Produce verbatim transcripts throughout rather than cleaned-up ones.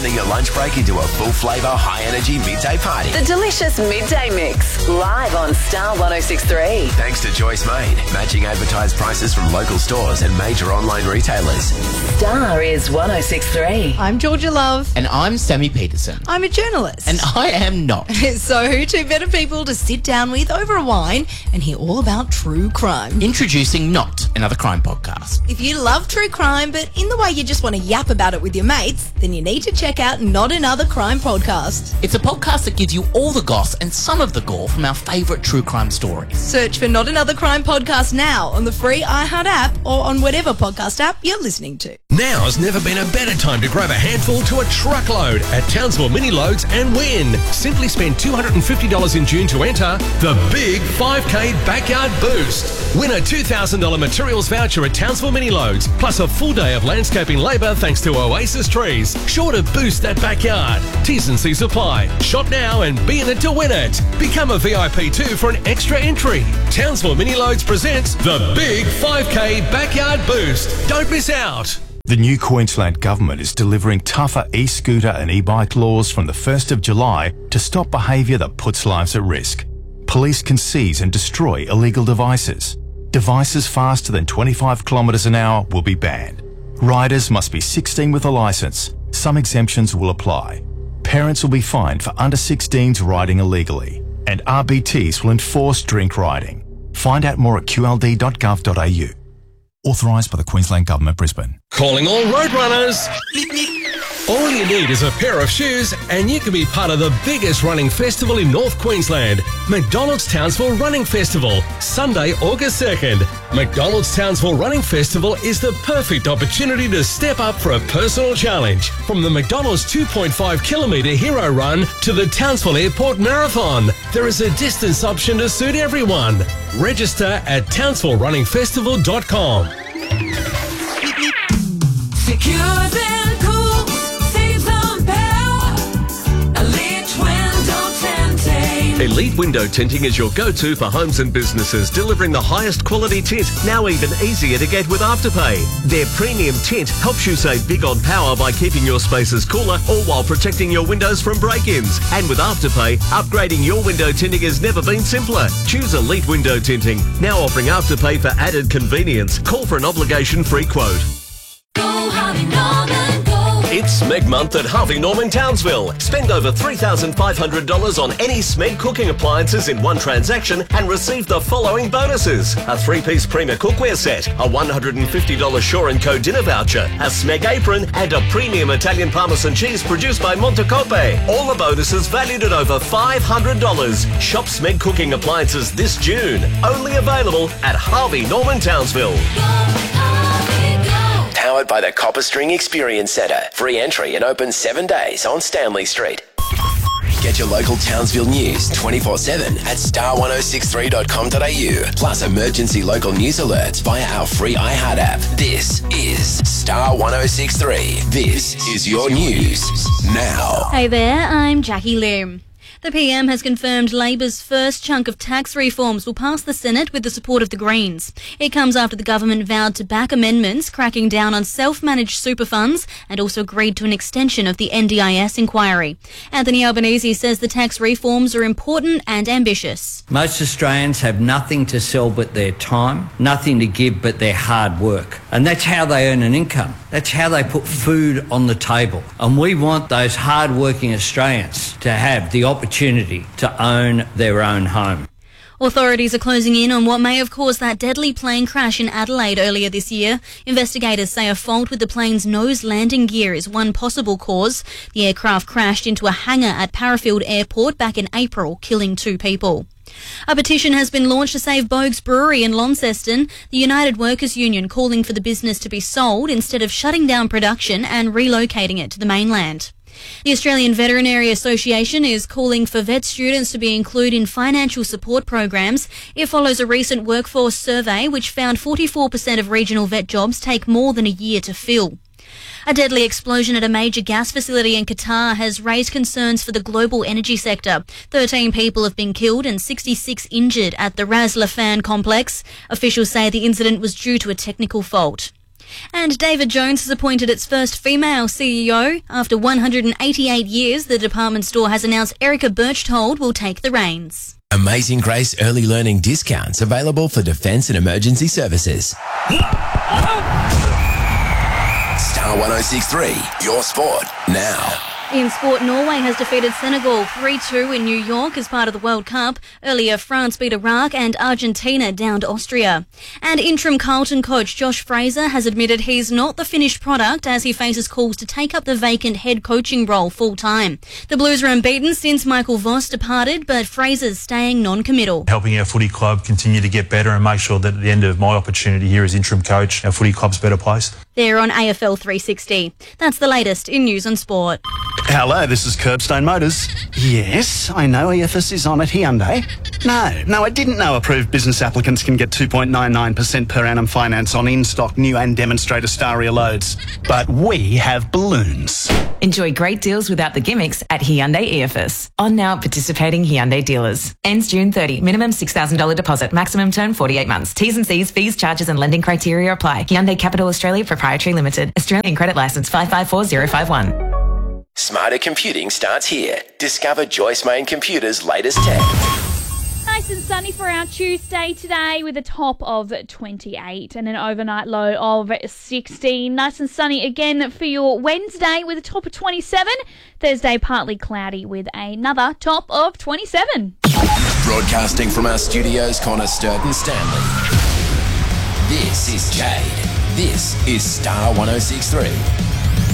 Turning your lunch break into a full flavour, high-energy midday party. The delicious Midday Mix, live on Star one oh six point three. Thanks to Joyce Main, matching advertised prices from local stores and major online retailers. Star is one oh six point three. I'm Georgia Love. And I'm Sammy Peterson. I'm a journalist. And I am not. So who two better people to sit down with over a wine and hear all about true crime? Introducing Not, another crime podcast. If you love true crime, but in the way you just want to yap about it with your mates, then you need to check out Not Another Crime Podcast. It's a podcast that gives you all the goss and some of the gore from our favourite true crime stories. Search for Not Another Crime Podcast now on the free iHeart app or on whatever podcast app you're listening to. Now's never been a better time to grab a handful to a truckload at Townsville Mini Loads and win. Simply spend two hundred fifty dollars in June to enter the Big five K Backyard Boost. Win a two thousand dollars materials voucher at Townsville Mini Loads, plus a full day of landscaping labour thanks to Oasis Trees. Sure to boost that backyard. T's and C's apply. Shop now and be in it to win it. Become a V I P too for an extra entry. Townsville Mini Loads presents the Big five K Backyard Boost. Don't miss out. The new Queensland Government is delivering tougher e-scooter and e-bike laws from the first of July to stop behaviour that puts lives at risk. Police can seize and destroy illegal devices. Devices faster than twenty-five kilometres an hour will be banned. Riders must be sixteen with a licence. Some exemptions will apply. Parents will be fined for under sixteens riding illegally. And R B Ts will enforce drink riding. Find out more at q l d dot gov dot a u. Authorised by the Queensland Government, Brisbane. Calling all road runners. All you need is a pair of shoes and you can be part of the biggest running festival in North Queensland, McDonald's Townsville Running Festival, Sunday, August second. McDonald's Townsville Running Festival is the perfect opportunity to step up for a personal challenge. From the McDonald's two point five kilometre hero run to the Townsville Airport Marathon, there is a distance option to suit everyone. Register at townsville running festival dot com. Secure and cool, saves on power. Elite Window Tinting. Elite Window Tinting is your go-to for homes and businesses, delivering the highest quality tint, now even easier to get with Afterpay. Their premium tint helps you save big on power by keeping your spaces cooler, all while protecting your windows from break-ins. And with Afterpay, upgrading your window tinting has never been simpler. Choose Elite Window Tinting, now offering Afterpay for added convenience. Call for an obligation-free quote. Go Harvey Norman, go. It's Smeg Month at Harvey Norman Townsville. Spend over three thousand five hundred dollars on any Smeg cooking appliances in one transaction and receive the following bonuses. A three-piece Prima cookware set, a one hundred fifty dollars Shore and Co dinner voucher, a Smeg apron, and a premium Italian Parmesan cheese produced by Montecope. All the bonuses valued at over five hundred dollars. Shop Smeg cooking appliances this June. Only available at Harvey Norman Townsville. Powered by the Copper String Experience Centre. Free entry and open seven days on Stanley Street. Get your local Townsville news twenty-four seven at star one oh six three dot com dot a u. Plus emergency local news alerts via our free iHeart app. This is Star one oh six three. This is your news now. Hey there, I'm Jackie Loom. The P M has confirmed Labor's first chunk of tax reforms will pass the Senate with the support of the Greens. It comes after the government vowed to back amendments cracking down on self-managed super funds and also agreed to an extension of the N D I S inquiry. Anthony Albanese says the tax reforms are important and ambitious. Most Australians have nothing to sell but their time, nothing to give but their hard work. And that's how they earn an income. That's how they put food on the table. And we want those hard-working Australians to have the opportunity to own their own home. Authorities are closing in on what may have caused that deadly plane crash in Adelaide earlier this year. Investigators say a fault with the plane's nose landing gear is one possible cause. The aircraft crashed into a hangar at Parafield Airport back in April, killing two people. A petition has been launched to save Bogue's Brewery in Launceston, the United Workers Union calling for the business to be sold instead of shutting down production and relocating it to the mainland. The Australian Veterinary Association is calling for vet students to be included in financial support programs. It follows a recent workforce survey which found forty-four percent of regional vet jobs take more than a year to fill. A deadly explosion at a major gas facility in Qatar has raised concerns for the global energy sector. thirteen people have been killed and sixty-six injured at the Ras Laffan complex. Officials say the incident was due to a technical fault. And David Jones has appointed its first female C E O. After one hundred eighty-eight years, the department store has announced Erica Birchtold will take the reins. Amazing Grace early learning discounts available for defence and emergency services. Star one oh six point three, your sport now. In sport, Norway has defeated Senegal three two in New York as part of the World Cup. Earlier, France beat Iraq and Argentina downed Austria. And interim Carlton coach Josh Fraser has admitted he's not the finished product as he faces calls to take up the vacant head coaching role full-time. The Blues are unbeaten since Michael Voss departed, but Fraser's staying non-committal. Helping our footy club continue to get better and make sure that at the end of my opportunity here as interim coach, our footy club's better placed. They're on A F L three sixty. That's the latest in news and sport. Hello, this is Curbstone Motors. Yes, I know E F S is on at Hyundai. No, no, I didn't know approved business applicants can get two point nine nine percent per annum finance on in-stock new and demonstrator Staria loads. But we have balloons. Enjoy great deals without the gimmicks at Hyundai E F S. On now at participating Hyundai dealers. Ends June thirtieth. Minimum six thousand dollars deposit. Maximum term forty-eight months. T's and C's, fees, charges and lending criteria apply. Hyundai Capital Australia Proprietary Limited. Australian Credit Licence five five four zero five one. Smarter computing starts here. Discover Joyce Main Computers' latest tech. Nice and sunny for our Tuesday today with a top of twenty-eight and an overnight low of sixteen. Nice and sunny again for your Wednesday with a top of twenty-seven. Thursday partly cloudy with another top of twenty-seven. Broadcasting from our studios, Connor Sturton Stanley. This is Jade. This is Star one oh six point three.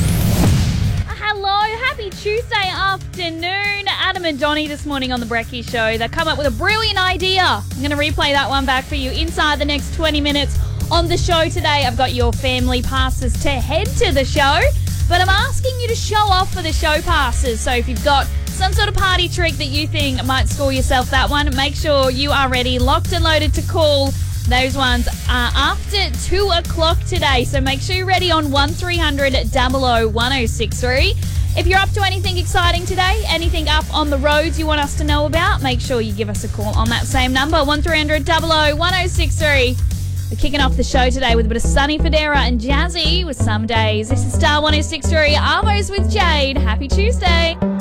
Hello, happy Tuesday afternoon. Adam and Donnie this morning on The Brekkie Show. They come up with a brilliant idea. I'm going to replay that one back for you inside the next twenty minutes on the show today. I've got your family passes to head to the show, but I'm asking you to show off for the show passes. So if you've got some sort of party trick that you think might score yourself that one, make sure you are ready, locked and loaded to call. Those ones are after two o'clock today, so make sure you're ready on one three hundred double oh one oh six three. If you're up to anything exciting today, anything up on the roads you want us to know about, make sure you give us a call on that same number, one three hundred double oh one oh six three. We're kicking off the show today with a bit of Sunny Federa and Jazzy with Some Days. This is Star one oh six three, Arvos with Jade. Happy Tuesday.